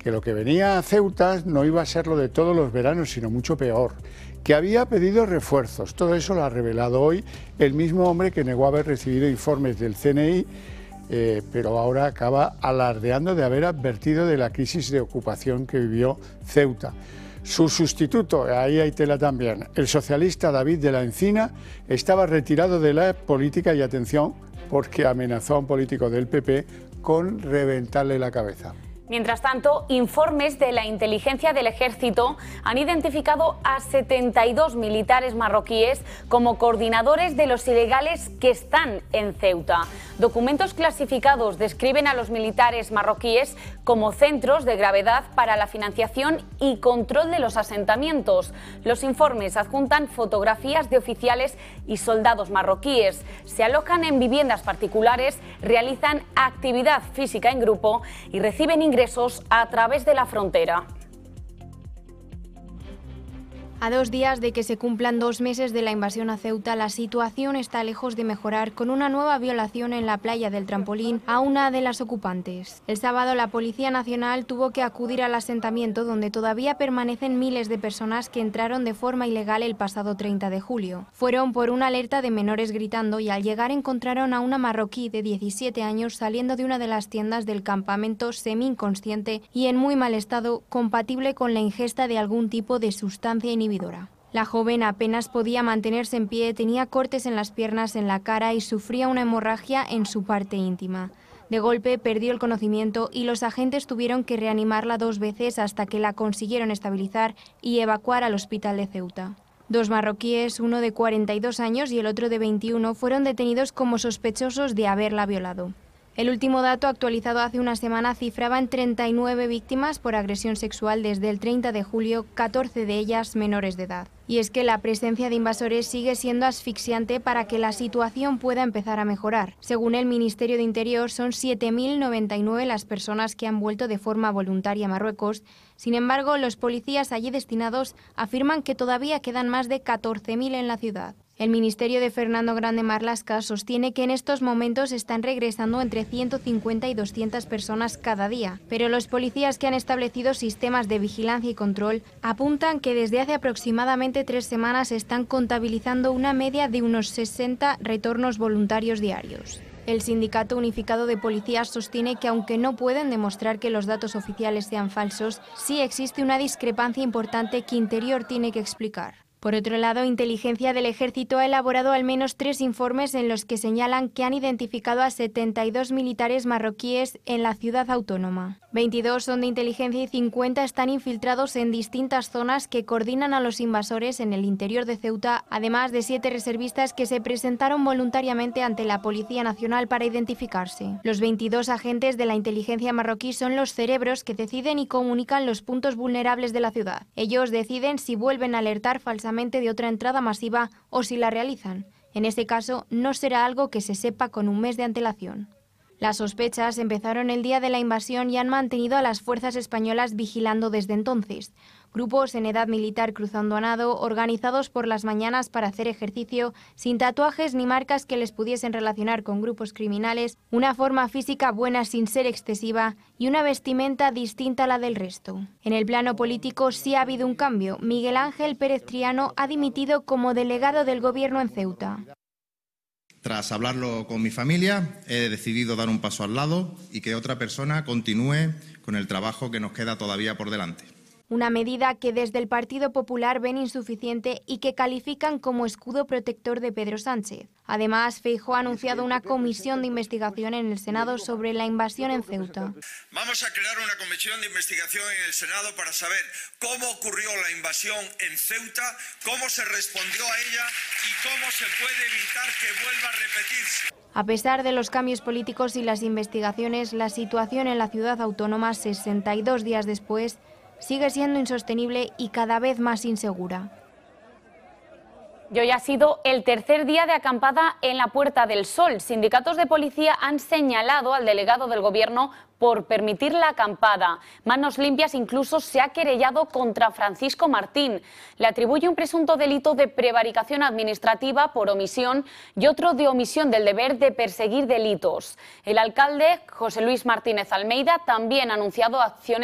que lo que venía a Ceuta no iba a ser lo de todos los veranos, sino mucho peor, que había pedido refuerzos. Todo eso lo ha revelado hoy el mismo hombre que negó haber recibido informes del CNI, pero ahora acaba alardeando de haber advertido de la crisis de ocupación que vivió Ceuta. Su sustituto, ahí hay tela también, el socialista David de la Encina, estaba retirado de la política y atención porque amenazó a un político del PP con reventarle la cabeza. Mientras tanto, informes de la inteligencia del ejército han identificado a 72 militares marroquíes como coordinadores de los ilegales que están en Ceuta. Documentos clasificados describen a los militares marroquíes como centros de gravedad para la financiación y control de los asentamientos. Los informes adjuntan fotografías de oficiales y soldados marroquíes. Se alojan en viviendas particulares, realizan actividad física en grupo y reciben ingresos a través de la frontera. A 2 días de que se cumplan 2 meses de la invasión a Ceuta, la situación está lejos de mejorar, con una nueva violación en la playa del Trampolín a una de las ocupantes. El sábado la Policía Nacional tuvo que acudir al asentamiento donde todavía permanecen miles de personas que entraron de forma ilegal el pasado 30 de julio. Fueron por una alerta de menores gritando y al llegar encontraron a una marroquí de 17 años saliendo de una de las tiendas del campamento semi-inconsciente y en muy mal estado, compatible con la ingesta de algún tipo de sustancia inhibidora. La joven apenas podía mantenerse en pie, tenía cortes en las piernas, en la cara y sufría una hemorragia en su parte íntima. De golpe perdió el conocimiento y los agentes tuvieron que reanimarla 2 veces hasta que la consiguieron estabilizar y evacuar al hospital de Ceuta. 2 marroquíes, uno de 42 años y el otro de 21, fueron detenidos como sospechosos de haberla violado. El último dato, actualizado hace una semana, cifraba en 39 víctimas por agresión sexual desde el 30 de julio, 14 de ellas menores de edad. Y es que la presencia de invasores sigue siendo asfixiante para que la situación pueda empezar a mejorar. Según el Ministerio de Interior, son 7.099 las personas que han vuelto de forma voluntaria a Marruecos. Sin embargo, los policías allí destinados afirman que todavía quedan más de 14.000 en la ciudad. El Ministerio de Fernando Grande Marlaska sostiene que en estos momentos están regresando entre 150 y 200 personas cada día, pero los policías que han establecido sistemas de vigilancia y control apuntan que desde hace aproximadamente 3 semanas están contabilizando una media de unos 60 retornos voluntarios diarios. El Sindicato Unificado de Policías sostiene que aunque no pueden demostrar que los datos oficiales sean falsos, sí existe una discrepancia importante que Interior tiene que explicar. Por otro lado, Inteligencia del Ejército ha elaborado al menos 3 informes en los que señalan que han identificado a 72 militares marroquíes en la ciudad autónoma. 22 son de inteligencia y 50 están infiltrados en distintas zonas que coordinan a los invasores en el interior de Ceuta, además de 7 reservistas que se presentaron voluntariamente ante la Policía Nacional para identificarse. Los 22 agentes de la inteligencia marroquí son los cerebros que deciden y comunican los puntos vulnerables de la ciudad. Ellos deciden si vuelven a alertar falsamente de otra entrada masiva o si la realizan. En este caso, no será algo que se sepa con un mes de antelación. Las sospechas empezaron el día de la invasión y han mantenido a las fuerzas españolas vigilando desde entonces. Grupos en edad militar cruzando a nado, organizados por las mañanas para hacer ejercicio, sin tatuajes ni marcas que les pudiesen relacionar con grupos criminales, una forma física buena sin ser excesiva y una vestimenta distinta a la del resto. En el plano político sí ha habido un cambio. Miguel Ángel Pérez Triano ha dimitido como delegado del gobierno en Ceuta. Tras hablarlo con mi familia, he decidido dar un paso al lado y que otra persona continúe con el trabajo que nos queda todavía por delante. Una medida que desde el Partido Popular ven insuficiente y que califican como escudo protector de Pedro Sánchez. Además, Feijóo ha anunciado una comisión de investigación en el Senado sobre la invasión en Ceuta. Vamos a crear una comisión de investigación en el Senado para saber cómo ocurrió la invasión en Ceuta, cómo se respondió a ella y cómo se puede evitar que vuelva a repetirse. A pesar de los cambios políticos y las investigaciones, la situación en la ciudad autónoma, 62 días después, sigue siendo insostenible y cada vez más insegura. Y hoy ha sido el tercer día de acampada en la Puerta del Sol. Sindicatos de policía han señalado al delegado del Gobierno por permitir la acampada. Manos Limpias incluso se ha querellado contra Francisco Martín. Le atribuye un presunto delito de prevaricación administrativa por omisión y otro de omisión del deber de perseguir delitos. El alcalde, José Luis Martínez Almeida, también ha anunciado acciones